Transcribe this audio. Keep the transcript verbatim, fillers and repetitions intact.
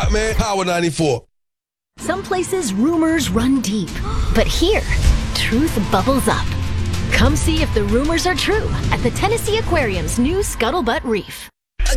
up, man? Power ninety-four. Some places rumors run deep, but here, truth bubbles up. Come see if the rumors are true at the Tennessee Aquarium's new Scuttlebutt Reef.